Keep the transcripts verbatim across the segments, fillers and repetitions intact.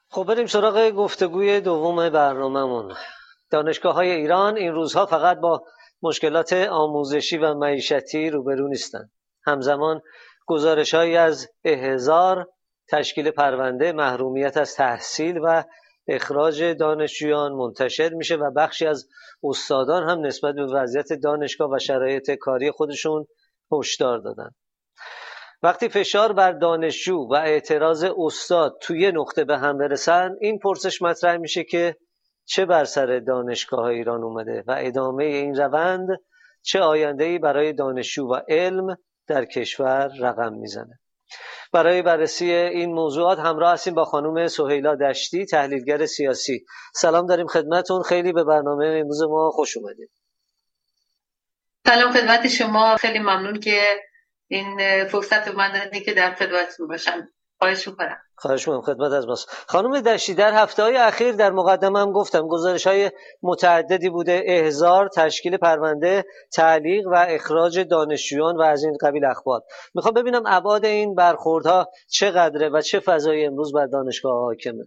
خب بریم سراغ گفتگوی دوم برنامه‌مون. دانشگاه‌های ایران این روزها فقط با مشکلات آموزشی و معیشتی روبرو نیستند. همزمان گزارش‌هایی از احضار، تشکیل پرونده، محرومیت از تحصیل و اخراج دانشجویان منتشر میشه و بخشی از استادان هم نسبت به وضعیت دانشگاه و شرایط کاری خودشون هشدار دادن. وقتی فشار بر دانشجو و اعتراض استاد توی نقطه به هم برسن، این پرسش مطرح میشه که چه بر سر دانشگاه ایران اومده و ادامه این روند چه آینده‌ای برای دانشجو و علم در کشور رقم میزنه. برای بررسی این موضوعات همراه هستیم با خانم سهیلا دشتی، تحلیلگر سیاسی. سلام داریم خدمتون، خیلی به برنامه امروز ما خوش اومدید. سلام خدمت شما، خیلی ممنون که این فرصت رو من دادید که در خدمتتون باشم. خواهش می‌کنم. خواهش می‌کنم، خدمت از ماست. خانم دشتی، در هفته‌های اخیر در مقدمه هم گفتم گزارش‌های متعددی بوده، احضار، تشکیل پرونده، تعلیق و اخراج دانشجویان و از این قبیل اخبار. میخوام ببینم ابعاد این برخوردها چقدره و چه فضایی امروز بر دانشگاه حاکمه.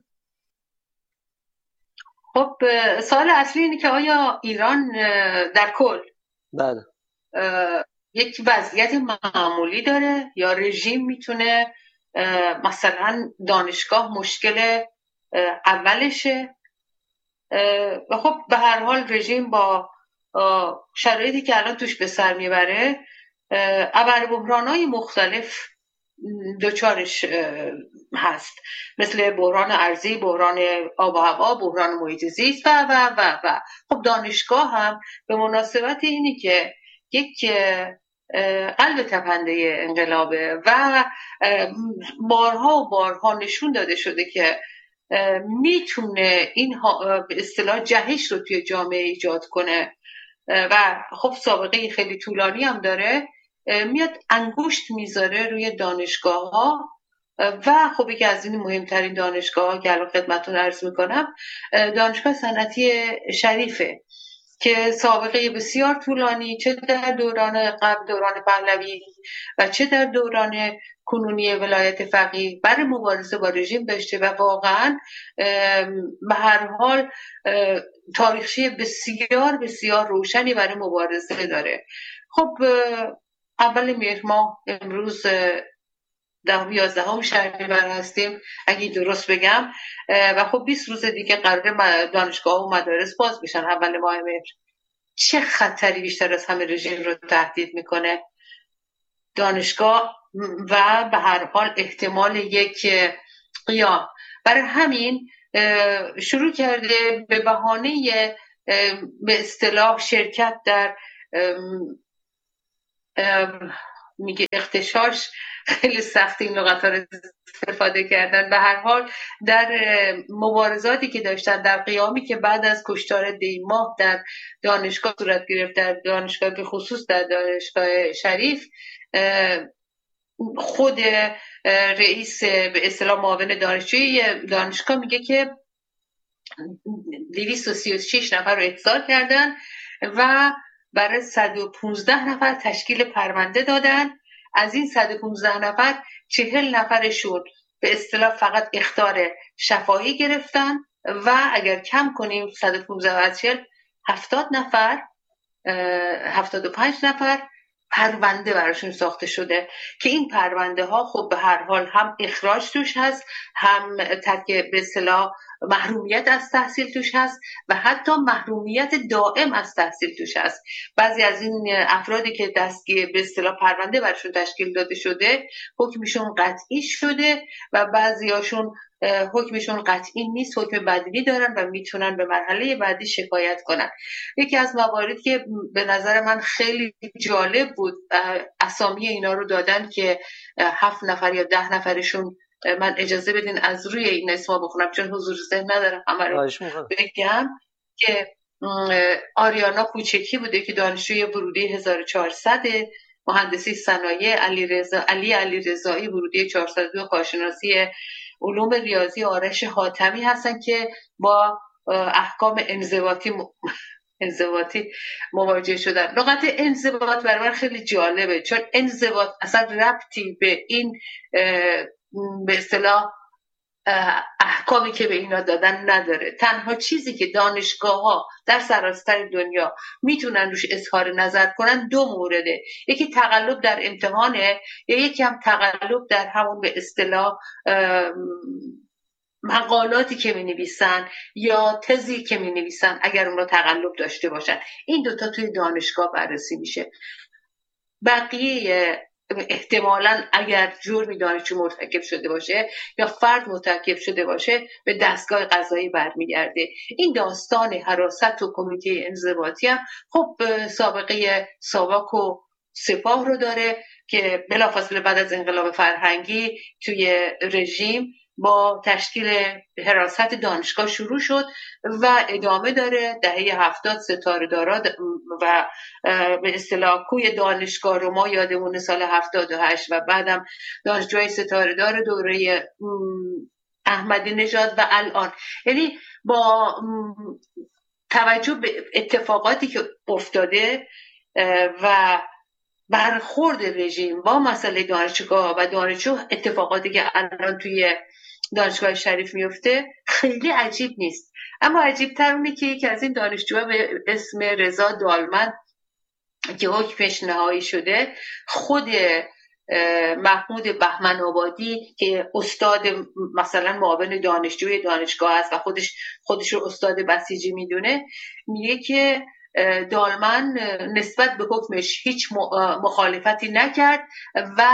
خب سوال اصلی اینه که آیا ایران در کل بله یک وضعیت معمولی داره یا رژیم میتونه مثلا دانشگاه مشکل اولشه؟ و خب به هر حال رژیم با شرایطی که الان توش به سر میبره ابربحران‌های مختلف دوچارش هست، مثل بحران ارضی، بحران آب و هوا، بحران محیط زیست و و و و خب دانشگاه هم به مناسبت اینی که یک قلب تپنده انقلابه و بارها و بارها نشون داده شده که میتونه این به اصطلاح جهش رو توی جامعه ایجاد کنه و خب سابقه خیلی طولانی هم داره، میاد انگشت میذاره روی دانشگاه ها و خب یکی از این مهمترین دانشگاه ها که الان خدمتتون عرض میکنم دانشگاه صنعتی شریفه که سابقه بسیار طولانی چه در دوران قبل دوران پهلوی و چه در دوران کنونی ولایت فقیه برای مبارزه با رژیم داشته و واقعا به هر حال تاریخچه بسیار بسیار روشنی برای مبارزه داره. خب اول مهر ماه امروز ده یازدهم شهریور هستیم اگه درست بگم و خب بیست روز دیگه قراره دانشگاه و مدارس باز بشن اول ماه مهر. چه خطری بیشتر از همه رژیم رو تهدید میکنه؟ دانشگاه و به هر حال احتمال یک قیام. برای همین شروع کرده به بهانه به اصطلاح شرکت در میگه اختشاش، خیلی سخت این لغت ها رو استفاده کردن، به هر حال در مبارزاتی که داشتن، در قیامی که بعد از کشتار دی ماه در دانشگاه صورت گرفت، در دانشگاه به خصوص در دانشگاه شریف، خود رئیس به اصطلاح معاون دانشجوی دانشگاه میگه که دویست و سی و شش نفر رو احضار کردن و برای صد و پانزده نفر تشکیل پرونده دادن. از این صد و پانزده نفر چهل نفرشون به اصطلاح فقط اخطار شفاهی گرفتن و اگر کم کنیم صد و پانزده از چهل هفتاد نفر هفتاد و پنج نفر پرونده براشون ساخته شده که این پرونده ها خب به هر حال هم اخراج توش هست، هم ترک به اصطلاح محرومیت از تحصیل توش هست و حتی محرومیت دائم از تحصیل توش هست. بعضی از این افرادی که دستگیر به اصطلاح پرونده براشون تشکیل داده شده حکمشون قطعی شده و بعضیاشون حکمشون قطعی نیست، حکم بدلی دارن و میتونن به مرحله بعدی شکایت کنن. یکی از مواردی که به نظر من خیلی جالب بود، اسامی اینا رو دادن که هفت نفر یا ده نفرشون، من اجازه بدین از روی این اسما بخونم چون حضور ذهن ندارم همه رو بگم، که آریانا کوچکی بوده که دانشجوی ورودی هزار و چهارصد مهندسی صنایع، علی رضا علی علی رضایی ورودی چهارصد و دو کارشناسی علوم ریاضی، آرش حاتمی هستن که با احکام انضباطی م... انضباطی مواجه شدن. لغت انضباط برای من خیلی جالبه چون انضباط اصلا ربطی به این به اصطلاح احکامی که به اینا دادن نداره. تنها چیزی که دانشگاه ها در سراسر دنیا میتونن روش اظهار نظر کنن دو مورده، یکی تقلب در امتحانه یا یکی هم تقلب در همون به اصطلاح مقالاتی که می نویسن یا تزی که می نویسن اگر اون رو تقلب داشته باشن. این دوتا توی دانشگاه بررسی میشه. بقیه احتمالاً اگر جرمی دانشجو مرتکب شده باشه یا فرد مرتکب شده باشه به دستگاه قضایی برمیگرده. این داستان حراست و کمیته انضباطی هم خب سابقه ساواک و سپاه رو داره که بلافاصله بعد از انقلاب فرهنگی توی رژیم با تشکیل حراست دانشگاه شروع شد و ادامه داره. دهه هفتاد ستاره دارا و به اصطلاح کوی دانشگاه رو ما یادمون سال هفتاد و هشت و بعدم دانشجوی ستاره دار دوره احمدی نژاد و الان، یعنی با توجه به اتفاقاتی که افتاده و برخورد رژیم با مسئله دانشگاه و دانشجو، اتفاقاتی که الان توی دانشگاه شریف میفته خیلی عجیب نیست. اما عجیب تر اونه که یکی از این دانشجوها به اسم رضا دالمند که حکمش نهایی شده، خود محمود بهمن آبادی که استاد مثلا معاون دانشجوی دانشگاه است و خودش خودش رو استاد بسیجی میدونه، میگه که دالمند نسبت به حکمش هیچ مخالفتی نکرد و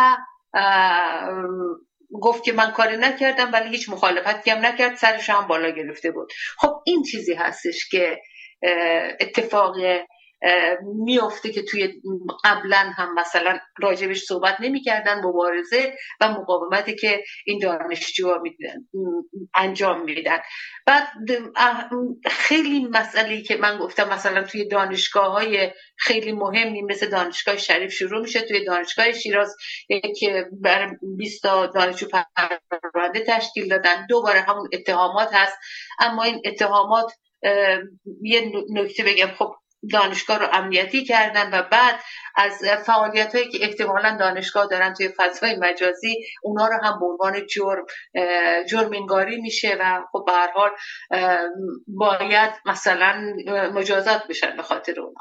گفت که من کاری نکردم ولی هیچ مخالفتی هم نکرد، سرش هم بالا گرفته بود. خب این چیزی هستش که اتفاق میفته که توی قبلا هم مثلا راجبش صحبت نمی کردن، مبارزه و مقاومتی که این دانشجوها انجام میدن. بعد خیلی مسئله که من گفتم مثلا توی دانشگاه های خیلی مهمی مثل دانشگاه شریف شروع میشه، توی دانشگاه شیراز که برای بیست تا دانشجو پرونده تشکیل دادن، دوباره همون اتهامات هست. اما این اتهامات یه نکته بگم، خب دانشگاه رو امنیتی کردن و بعد از فعالیت هایی که احتمالاً دانشگاه دارن توی فضای مجازی اونا رو هم به عنوان جرم جرم انگاری میشه و خب به هر حال باید مثلا مجازات بشن به خاطر اونا.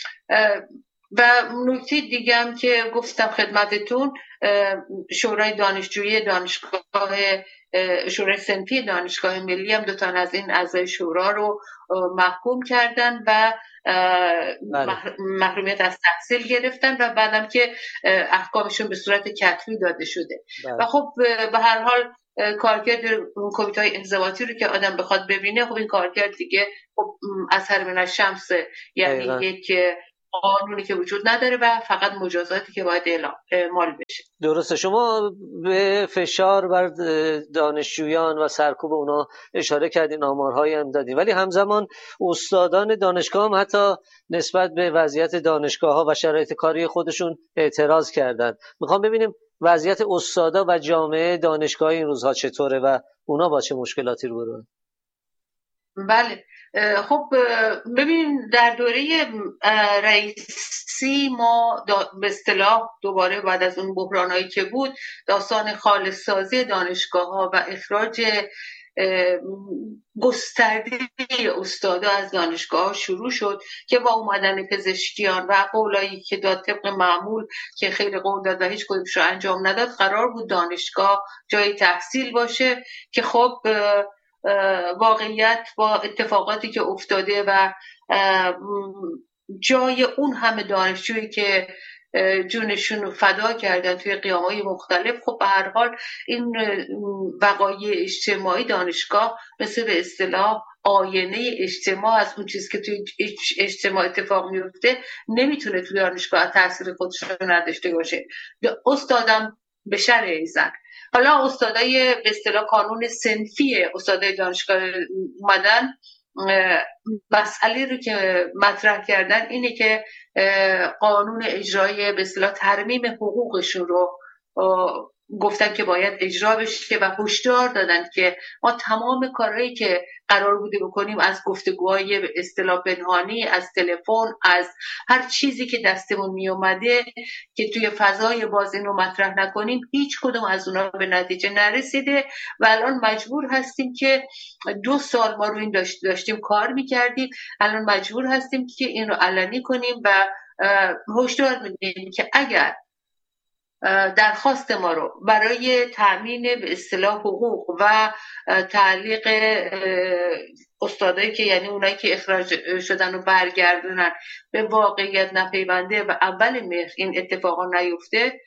و نکته دیگه هم که گفتم خدمتتون، شورای دانشجویی دانشگاه شورای صنفی دانشگاه ملی هم دو تا از این اعضای شورا رو محکوم کردن و محرومیت از تحصیل گرفتن و بعدم که احکامشون به صورت کتبی داده شده. بله. و خب به هر حال کارکرد کمیته انضباطی رو که آدم بخواد ببینه، خب این کارکرد دیگه خب اثر من الشمس، یعنی دقیقا. یک قانونی که وجود نداره و فقط مجازاتی که باید اعمال بشه. درسته. شما به فشار بر دانشجویان و سرکوب اونا اشاره کردین، آمارهایی هم دادین، ولی همزمان استادان دانشگاه هم حتی نسبت به وضعیت دانشگاه ها و شرایط کاری خودشون اعتراض کردن. میخوام ببینیم وضعیت استادا و جامعه دانشگاه این روزها چطوره و اونا با چه مشکلاتی روبروان؟ بله، خب ببینیم در دوره رئیسی ما به اصطلاح دوباره بعد از اون بحرانایی که بود داستان خالص سازی دانشگاه ها و اخراج گسترده استادا از دانشگاه ها شروع شد که با اومدن پزشکیان و قولایی که داد طبق معمول که خیلی قول داد و هیچ کدومش رو انجام نداد، قرار بود دانشگاه جای تحصیل باشه که خب واقعیت با اتفاقاتی که افتاده و جای اون همه دانشجویی که جونشون رو فدا کردن توی قیام‌های مختلف، خب به هر حال این وقایع اجتماعی دانشگاه مثل به اصطلاح آینه اجتماع از اون چیز که توی اجتماع اتفاق میفته نمیتونه توی دانشگاه تاثیر خودش رو نداشته باشه. استادم به شرع ایزن. حالا استادای به اصطلاح قانون صنفی استادای دانشگاه اومدن، مسئله رو که مطرح کردن اینه که قانون اجرایی به اصطلاح ترمیم حقوقشون رو گفتن که باید اجرا بشه و هشدار دادن که ما تمام کارهایی که قرار بوده بکنیم، از گفتگوهای به اصطلاح پنهانی، از تلفن، از هر چیزی که دستمون می اومده که توی فضای باز اینو مطرح نکنیم، هیچ کدوم از اونا به نتیجه نرسیده و الان مجبور هستیم که دو سال ما رو این داشت داشتیم کار میکردیم، الان مجبور هستیم که این رو علنی کنیم و هشدار میدیم که اگر درخواست ما رو برای تأمین به اصطلاح حقوق و تعلیق استادایی که یعنی اونایی که اخراج شدن و برگردونن به واقعیت نپیونده و اول مهر این اتفاقا نیفته،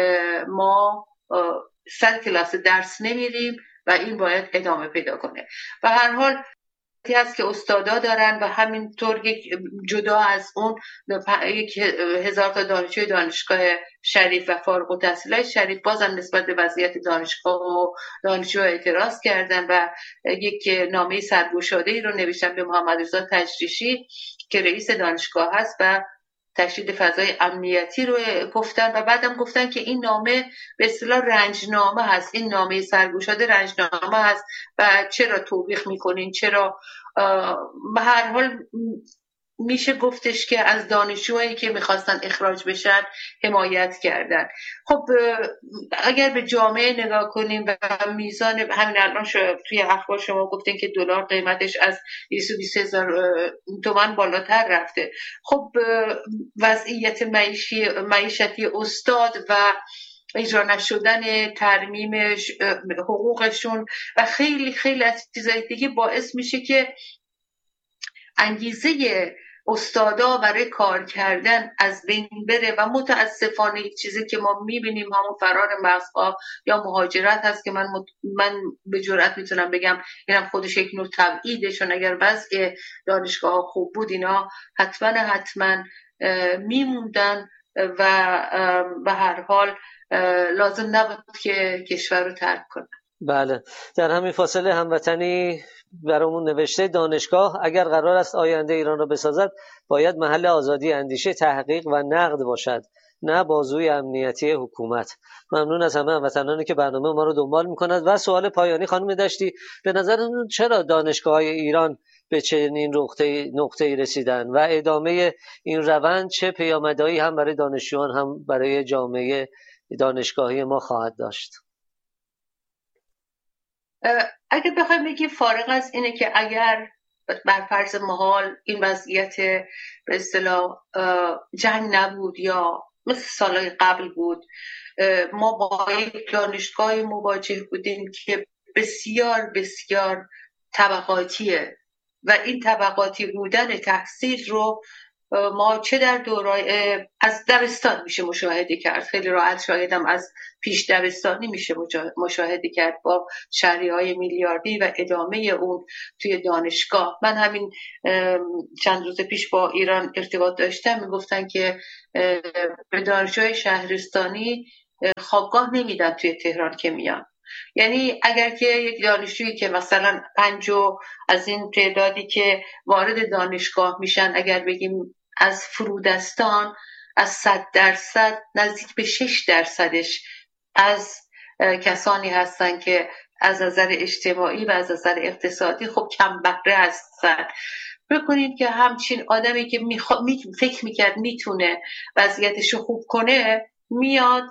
ما سر کلاس درس نمیریم و این باید ادامه پیدا کنه. و هر حال هست که استادا دارن و همینطور یک جدا از اون یک هزار تا دانشجوی دانشگاه شریف و فارغ التحصیلای شریف بازم نسبت به وضعیت دانشگاه و دانشجو اعتراض کردن و یک نامه سرگشاده‌ای رو نوشتن به محمد رضا تجریشی که رئیس دانشگاه هست و تشدید فضای امنیتی رو گفتن و بعدم گفتن که این نامه به اصطلاح رنجنامه هست، این نامه سرگشاده رنجنامه هست و چرا توبیخ میکنین، چرا به هر حال میشه گفتش که از دانشجوهایی که میخواستن اخراج بشن حمایت کردن. خب اگر به جامعه نگاه کنیم و میزان همین الان توی اخبار شما گفتین که دلار قیمتش از دویست و بیست هزار تومان بالاتر رفته، خب وضعیت معیشی معیشتی استاد و اجرا نشدن ترمیم حقوقشون و خیلی خیلی از چیزای دیگه باعث میشه که انگیزه استادا برای کار کردن از بین بره و متاسفانه چیزی که ما میبینیم همون فرار مغزها یا مهاجرت هست که من مت... من به جرئت میتونم بگم اینم خودش یک نوع تبعیده، چون اگر وضع دانشگاه ها خوب بود اینا حتما حتما میموندن و به هر حال لازم نبود که کشور رو ترک کنن. بله، در همین فاصله هموطنی برامون نوشته دانشگاه اگر قرار است آینده ایران را بسازد باید محل آزادی اندیشه، تحقیق و نقد باشد، نه بازوی امنیتی حکومت. ممنون از همه هموطنانی که برنامه ما رو دنبال میکنند. و سوال پایانی خانم دشتی، به نظرتون چرا دانشگاه‌های ایران به چنین نقطه نقطه‌ای رسیدن و ادامه این روند چه پیامدهایی هم برای دانشجویان هم برای جامعه دانشگاهی ما خواهد داشت؟ اگه بخوایم بگیم فارغ از اینه که اگر بر فرض محال این وضعیت به اصطلاح جنگ نبود یا مثل سالهای قبل بود، ما با یک دانشگاه مواجه بودیم که بسیار بسیار طبقاتیه و این طبقاتی بودن تحصیل رو ما چه در دورای از دبستان میشه مشاهده کرد، خیلی راحت شاهدم از پیش دبستانی میشه مشاهده کرد با شهریه‌های میلیاردی و ادامه اون توی دانشگاه. من همین چند روز پیش با ایران ارتباط داشتم، میگفتن که به دانشجوی شهرستانی خوابگاه نمیدن توی تهران که میان. یعنی اگر که یک دانشجویی که مثلا پنجو از این تعدادی که وارد دانشگاه میشن اگر بگیم از فرودستان، از صد درصد نزدیک به شش درصدش از کسانی هستن که از نظر اجتماعی و از نظر اقتصادی خب کم بهره هستن. بکنید که همچین آدمی که میخوا... می... فکر میکرد میتونه وضعیتشو خوب کنه میاد،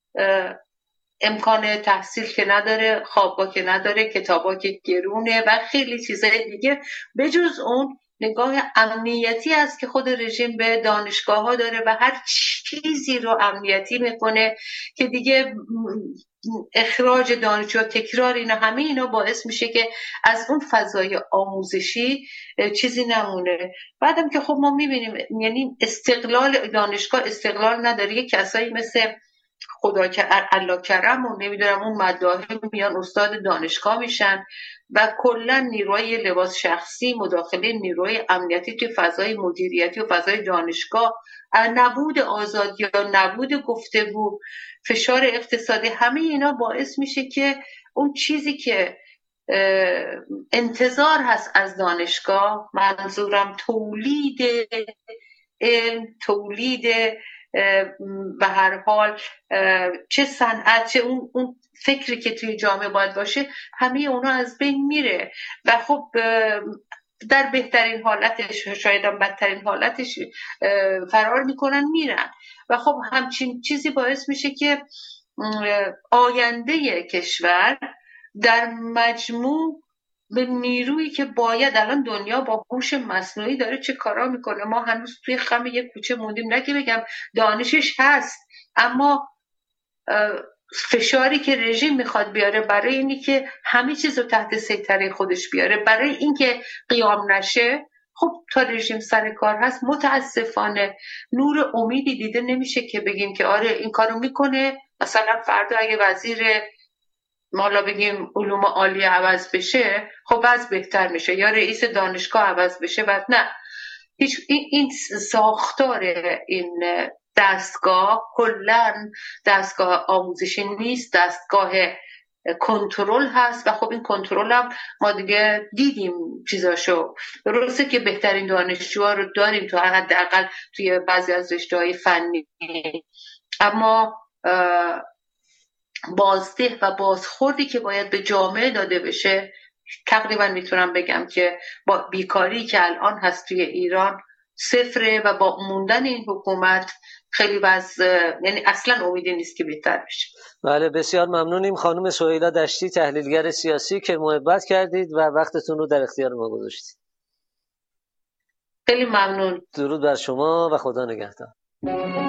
امکان تحصیل که نداره، خوابگاه که نداره، کتابا که گرونه و خیلی چیزای دیگه. بجز اون نگاه امنیتی است که خود رژیم به دانشگاه ها داره و هر چیزی رو امنیتی میکنه که دیگه اخراج دانشجو، تکرار اینا، همه اینا باعث میشه که از اون فضای آموزشی چیزی نمونه. بعدم که خب ما میبینیم یعنی استقلال دانشگاه استقلال نداره. یک کسایی مثل خدا که الله کرم و نمیدونم اون مداحم میان استاد دانشگاه میشن و کلا نیروی لباس شخصی، مداخله نیروی امنیتی توی فضای مدیریتی و فضای دانشگاه، نبود آزادی یا نبود گفتگو، فشار اقتصادی، همه اینا باعث میشه که اون چیزی که انتظار هست از دانشگاه، منظورم تولید علم، تولید به هر حال چه صنعت، چه اون, اون فکری که توی جامعه باید باشه، همه اونا از بین میره و خب در بهترین حالتش، شاید هم بدترین حالتش فرار میکنن میرن و خب همچین چیزی باعث میشه که آینده کشور در مجموع به نیرویی که باید، الان دنیا با هوش مصنوعی داره چه کارا میکنه، ما هنوز توی خم یک کوچه موندیم، نه که بگم دانشش هست، اما فشاری که رژیم میخواد بیاره برای اینی که همه چیز رو تحت سیطره خودش بیاره، برای اینکه قیام نشه، خب تا رژیم سر کار هست متاسفانه نور امیدی دیده نمیشه که بگیم که آره این کارو میکنه، مثلا فردا اگه وزیر مالا بگیم علوم عالیه عوض بشه خب از بهتر میشه، یا رئیس دانشگاه عوض بشه، بعد نه، هیچ این ساختار این دستگاه کلن دستگاه آموزشی نیست، دستگاه کنترل هست و خب این کنترل هم ما دیگه دیدیم چیزاشو. درسته که بهترین دانشجوها رو داریم تو حداقل توی بعضی از رشته‌های فنی، اما بازده و بازخوردی که باید به جامعه داده بشه، تقریبا میتونم بگم که با بیکاری که الان هست توی ایران صفره و با موندن این حکومت خیلی وضع، یعنی اصلا امیدی نیست که بهتر بشه. بله بسیار ممنونیم خانم سهیلا دشتی، تحلیلگر سیاسی، که محبت کردید و وقتتون رو در اختیار ما گذاشتید. خیلی ممنون. درود بر شما و خدا نگهدار.